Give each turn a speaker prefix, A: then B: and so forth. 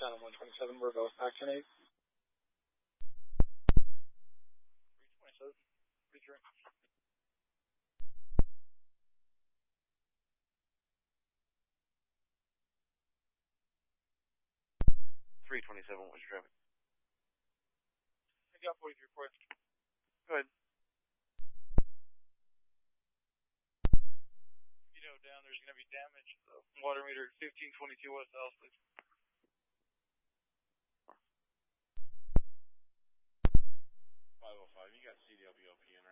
A: Channel 127, we're both Action 8. 327, pretty sure.
B: 327, what's your traffic?
A: I got 43 reports.
B: Go ahead.
A: You know, down there's going to be damage. Water meter 1522 West South, please.
B: 505, you got CDLB OPM.